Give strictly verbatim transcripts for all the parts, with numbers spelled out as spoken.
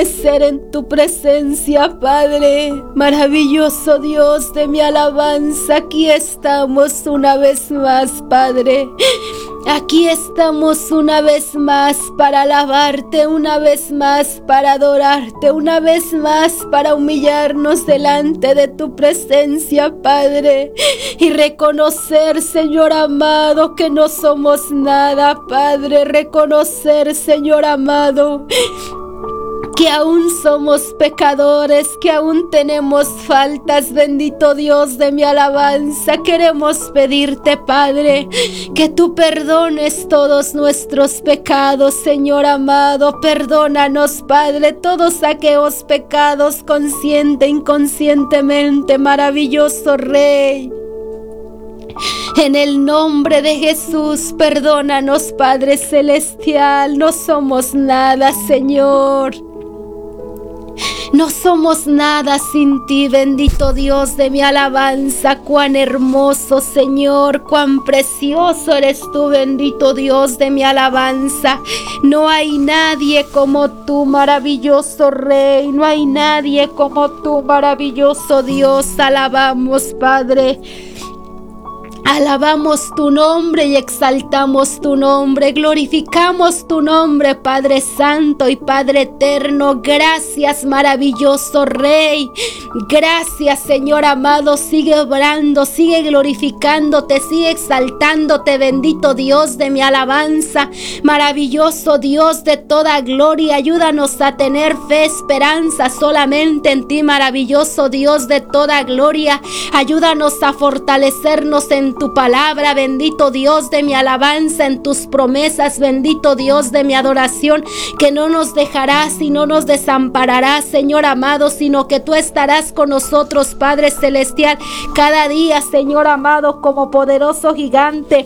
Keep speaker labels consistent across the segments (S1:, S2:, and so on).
S1: Ser en tu presencia, Padre. Maravilloso Dios de mi alabanza, aquí estamos una vez más, Padre. Aquí estamos una vez más para alabarte, una vez más para adorarte, una vez más para humillarnos delante de tu presencia, Padre, y reconocer, Señor amado, que no somos nada, Padre. Reconocer, Señor amado, que aún somos pecadores, que aún tenemos faltas. Bendito Dios de mi alabanza, queremos pedirte, Padre, que tú perdones todos nuestros pecados, Señor amado. Perdónanos, Padre, todos aquellos pecados, consciente e inconscientemente, maravilloso Rey. En el nombre de Jesús, perdónanos, Padre Celestial. No somos nada, Señor. No somos nada sin ti, bendito Dios de mi alabanza. Cuán hermoso, Señor, cuán precioso eres tú, bendito Dios de mi alabanza. No hay nadie como tú, maravilloso Rey. No hay nadie como tú, maravilloso Dios. Alabamos, Padre. Alabamos tu nombre y exaltamos tu nombre, glorificamos tu nombre, Padre Santo y Padre Eterno. Gracias, maravilloso Rey. Gracias, Señor amado. Sigue obrando, sigue glorificándote, sigue exaltándote, bendito Dios de mi alabanza. Maravilloso Dios de toda gloria, ayúdanos a tener fe, esperanza solamente en ti, maravilloso Dios de toda gloria. Ayúdanos a fortalecernos en tu palabra, bendito Dios de mi alabanza, en tus promesas, bendito Dios de mi adoración, que no nos dejarás y no nos desampararás, Señor amado, sino que tú estarás con nosotros, Padre Celestial, cada día, Señor amado, como poderoso gigante.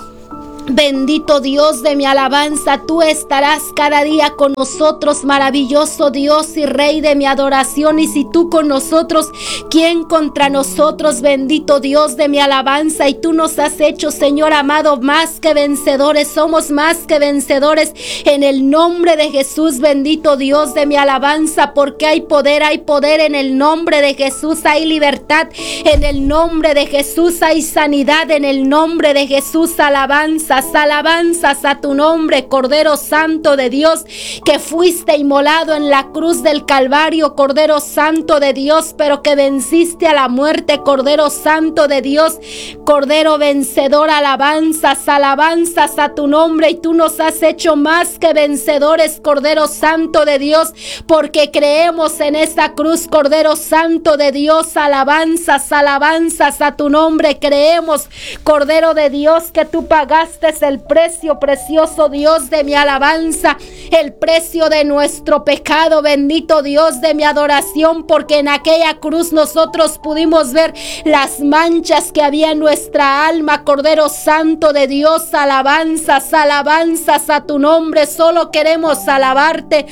S1: Bendito Dios de mi alabanza, tú estarás cada día con nosotros, maravilloso Dios y Rey de mi adoración. Y si tú con nosotros, ¿quién contra nosotros? Bendito Dios de mi alabanza. Y tú nos has hecho, Señor amado, más que vencedores. Somos más que vencedores en el nombre de Jesús, bendito Dios de mi alabanza, porque hay poder, hay poder en el nombre de Jesús, hay libertad en el nombre de Jesús, hay sanidad en el nombre de Jesús. Alabanza. Alabanzas a tu nombre, Cordero Santo de Dios, que fuiste inmolado en la cruz del Calvario, Cordero Santo de Dios, pero que venciste a la muerte, Cordero Santo de Dios, Cordero vencedor. Alabanzas, alabanzas a tu nombre, y tú nos has hecho más que vencedores, Cordero Santo de Dios, porque creemos en esa cruz, Cordero Santo de Dios. Alabanzas, alabanzas a tu nombre, creemos, Cordero de Dios, que tú pagaste el precio, precioso Dios de mi alabanza, el precio de nuestro pecado, bendito Dios de mi adoración, porque en aquella cruz nosotros pudimos ver las manchas que había en nuestra alma, Cordero Santo de Dios. Alabanzas, alabanzas a tu nombre, solo queremos alabarte,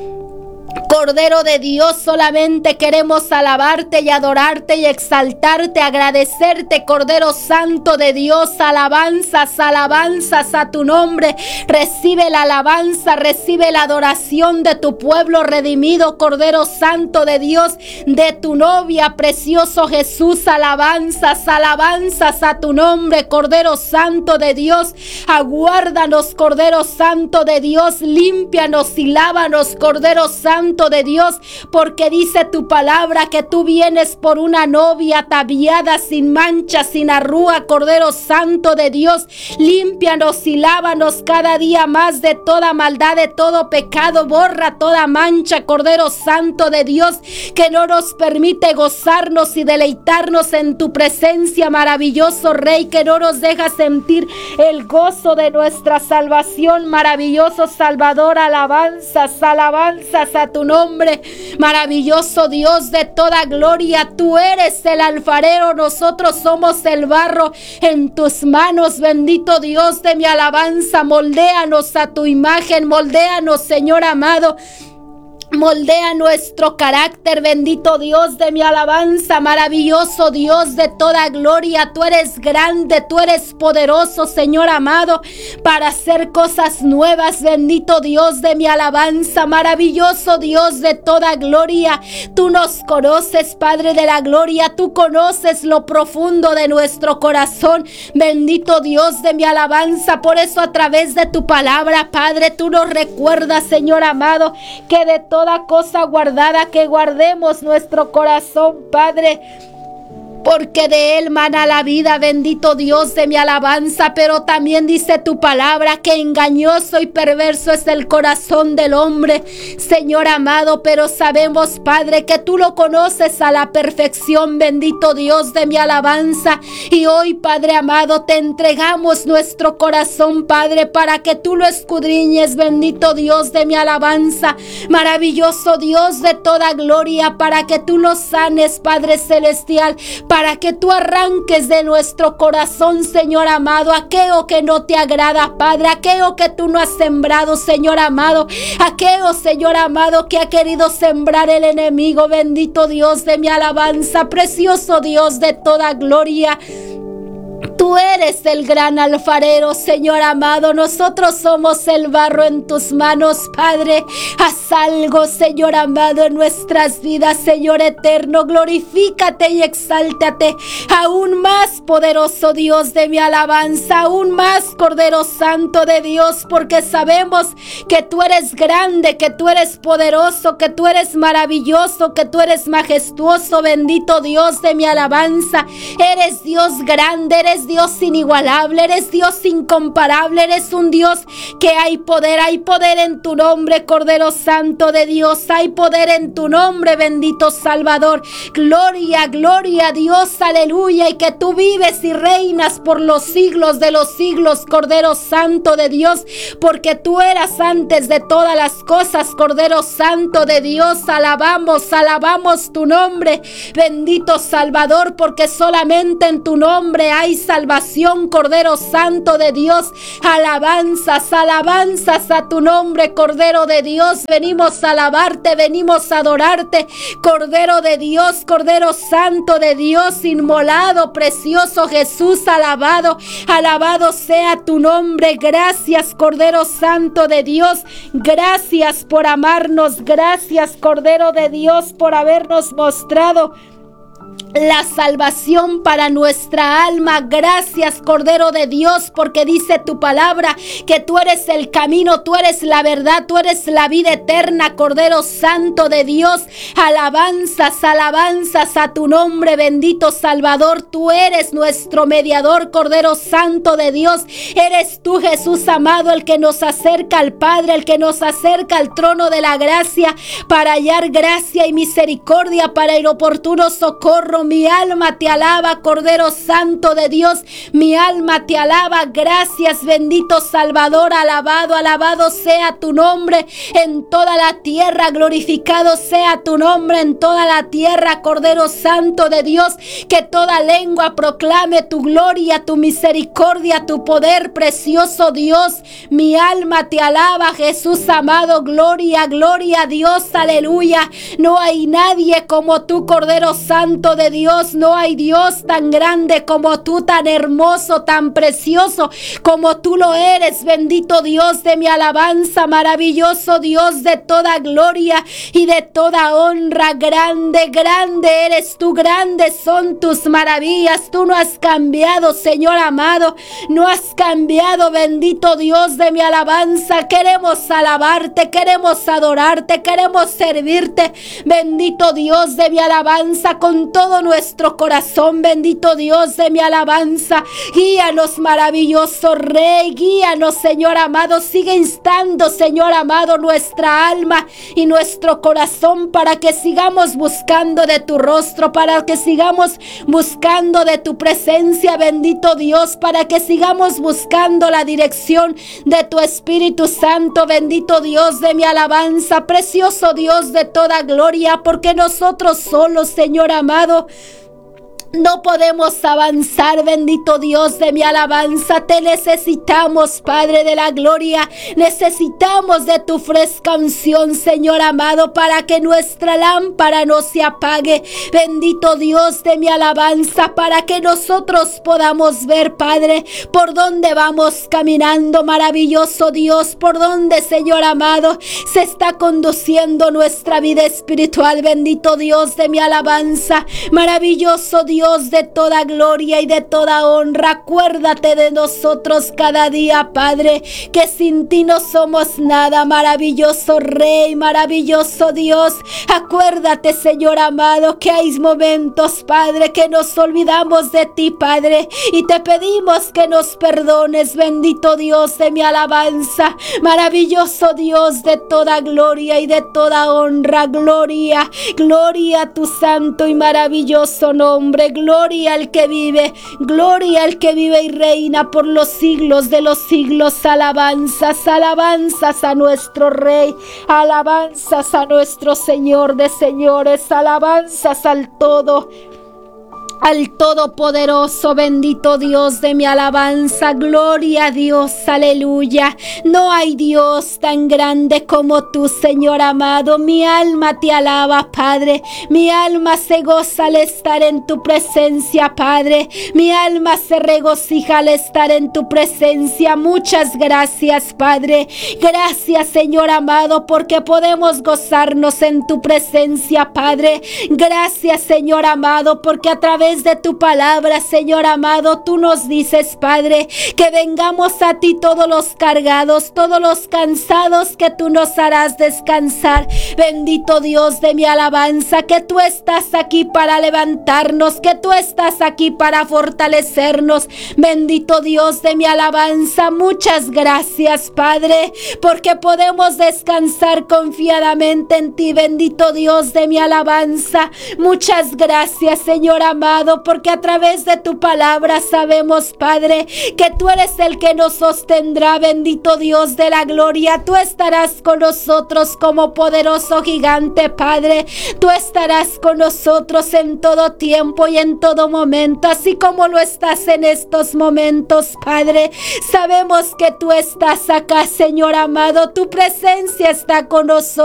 S1: Cordero de Dios. Solamente queremos alabarte y adorarte y exaltarte, agradecerte, Cordero Santo de Dios. Alabanzas, alabanzas a tu nombre. Recibe la alabanza, recibe la adoración de tu pueblo redimido, Cordero Santo de Dios, de tu novia, precioso Jesús. Alabanzas, alabanzas a tu nombre, Cordero Santo de Dios. Aguárdanos, Cordero Santo de Dios. Límpianos y lávanos, Cordero Santo de Dios, porque dice tu palabra que tú vienes por una novia ataviada, sin mancha, sin arruga, Cordero Santo de Dios. Límpianos y lávanos cada día más de toda maldad, de todo pecado. Borra toda mancha, Cordero Santo de Dios, que no nos permite gozarnos y deleitarnos en tu presencia, maravilloso Rey, que no nos deja sentir el gozo de nuestra salvación, maravilloso Salvador. Alabanzas, alabanzas a tu nombre, maravilloso Dios de toda gloria. Tú eres el alfarero, nosotros somos el barro en tus manos, bendito Dios de mi alabanza. Moldéanos a tu imagen, moldéanos, Señor amado. Moldea nuestro carácter, bendito Dios de mi alabanza, maravilloso Dios de toda gloria. Tú eres grande, tú eres poderoso, Señor amado, para hacer cosas nuevas, bendito Dios de mi alabanza, maravilloso Dios de toda gloria. Tú nos conoces, Padre de la gloria, tú conoces lo profundo de nuestro corazón, bendito Dios de mi alabanza. Por eso a través de tu palabra, Padre, tú nos recuerdas, Señor amado, que de todo toda cosa guardada, que guardemos nuestro corazón, Padre, porque de él mana la vida, bendito Dios de mi alabanza. Pero también dice tu palabra que engañoso y perverso es el corazón del hombre, Señor amado, pero sabemos, Padre, que tú lo conoces a la perfección, bendito Dios de mi alabanza. Y hoy, Padre amado, te entregamos nuestro corazón, Padre, para que tú lo escudriñes, bendito Dios de mi alabanza, maravilloso Dios de toda gloria, para que tú lo sanes, Padre celestial, para que tú arranques de nuestro corazón, Señor amado, aquello que no te agrada, Padre, aquello que tú no has sembrado, Señor amado, aquello, Señor amado, que ha querido sembrar el enemigo, bendito Dios de mi alabanza, precioso Dios de toda gloria. Tú eres el gran alfarero, Señor amado. Nosotros somos el barro en tus manos, Padre. Haz algo, Señor amado, en nuestras vidas, Señor eterno. Glorifícate y exáltate. Aún más poderoso Dios de mi alabanza. Aún más Cordero Santo de Dios. Porque sabemos que tú eres grande, que tú eres poderoso, que tú eres maravilloso, que tú eres majestuoso. Bendito Dios de mi alabanza. Eres Dios grande, eres Dios inigualable, eres Dios incomparable, eres un Dios que hay poder, hay poder en tu nombre, Cordero Santo de Dios, hay poder en tu nombre, bendito Salvador. Gloria, gloria a Dios, aleluya, y que tú vives y reinas por los siglos de los siglos, Cordero Santo de Dios, porque tú eras antes de todas las cosas, Cordero Santo de Dios. Alabamos, alabamos tu nombre, bendito Salvador, porque solamente en tu nombre hay salvación, Cordero Santo de Dios. Alabanzas, alabanzas a tu nombre, Cordero de Dios. Venimos a alabarte, venimos a adorarte, Cordero de Dios, Cordero Santo de Dios, inmolado, precioso Jesús, alabado, alabado sea tu nombre. Gracias, Cordero Santo de Dios. Gracias por amarnos, gracias, Cordero de Dios, por habernos mostrado la salvación para nuestra alma. Gracias, Cordero de Dios, porque dice tu palabra que tú eres el camino, tú eres la verdad, tú eres la vida eterna, Cordero Santo de Dios. Alabanzas, alabanzas a tu nombre, bendito Salvador. Tú eres nuestro mediador, Cordero Santo de Dios. Eres tú, Jesús amado, el que nos acerca al Padre, el que nos acerca al trono de la gracia para hallar gracia y misericordia para el oportuno socorro. Mi alma te alaba, Cordero Santo de Dios. Mi alma te alaba. Gracias, bendito Salvador. Alabado, alabado sea tu nombre en toda la tierra. Glorificado sea tu nombre en toda la tierra, Cordero Santo de Dios. Que toda lengua proclame tu gloria, tu misericordia, tu poder, precioso Dios. Mi alma te alaba, Jesús amado. Gloria, gloria a Dios. Aleluya. No hay nadie como tú, Cordero Santo de Dios. No hay Dios tan grande como tú, tan hermoso, tan precioso como tú lo eres. Bendito Dios de mi alabanza, maravilloso Dios de toda gloria y de toda honra. Grande, grande eres tú, grandes son tus maravillas. Tú no has cambiado, Señor amado, no has cambiado, bendito Dios de mi alabanza. Queremos alabarte, queremos adorarte, queremos servirte, bendito Dios de mi alabanza, con todo nuestro corazón, bendito Dios de mi alabanza. Guíanos, maravilloso Rey, guíanos, Señor amado. Sigue instando, Señor amado, nuestra alma y nuestro corazón para que sigamos buscando de tu rostro, para que sigamos buscando de tu presencia, bendito Dios, para que sigamos buscando la dirección de tu Espíritu Santo, bendito Dios de mi alabanza, precioso Dios de toda gloria, porque nosotros solos, Señor amado, No podemos avanzar, bendito Dios de mi alabanza. Te necesitamos, Padre de la gloria. Necesitamos de tu fresca unción, Señor amado, para que nuestra lámpara no se apague. Bendito Dios de mi alabanza, para que nosotros podamos ver, Padre, por dónde vamos caminando. Maravilloso Dios, por dónde, Señor amado, se está conduciendo nuestra vida espiritual. Bendito Dios de mi alabanza. Maravilloso Dios de toda gloria y de toda honra, acuérdate de nosotros cada día, Padre, que sin ti no somos nada. Maravilloso Rey, maravilloso Dios, acuérdate, Señor amado, que hay momentos, Padre, que nos olvidamos de ti, Padre, y te pedimos que nos perdones. Bendito Dios de mi alabanza, maravilloso Dios de toda gloria y de toda honra. Gloria, gloria a tu santo y maravilloso nombre. Gloria al que vive, gloria al que vive y reina por los siglos de los siglos. Alabanzas, alabanzas a nuestro Rey, alabanzas a nuestro Señor de señores, alabanzas al todo. Al Todopoderoso, bendito Dios de mi alabanza, gloria a Dios, aleluya. No hay Dios tan grande como tú, Señor amado. Mi alma te alaba, Padre. Mi alma se goza al estar en tu presencia, Padre. Mi alma se regocija al estar en tu presencia. Muchas gracias, Padre. Gracias, Señor amado, porque podemos gozarnos en tu presencia, Padre. Gracias, Señor amado, porque a través de tu palabra, Señor amado, tú nos dices, Padre, que vengamos a ti todos los cargados, todos los cansados, que tú nos harás descansar. Bendito Dios de mi alabanza, que tú estás aquí para levantarnos, que tú estás aquí para fortalecernos. Bendito Dios de mi alabanza, muchas gracias, Padre, porque podemos descansar confiadamente en ti. Bendito Dios de mi alabanza, muchas gracias, Señor amado, porque a través de tu palabra sabemos, Padre, que tú eres el que nos sostendrá. Bendito Dios de la gloria, tú estarás con nosotros como poderoso gigante, Padre. Tú estarás con nosotros en todo tiempo y en todo momento, así como lo estás en estos momentos, Padre. Sabemos que tú estás acá, Señor amado, tu presencia está con nosotros.